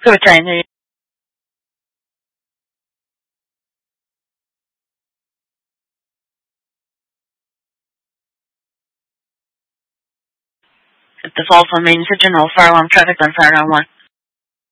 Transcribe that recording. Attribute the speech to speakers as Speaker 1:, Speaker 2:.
Speaker 1: 各位战友。Default remains a general fire alarm traffic on fire on 1.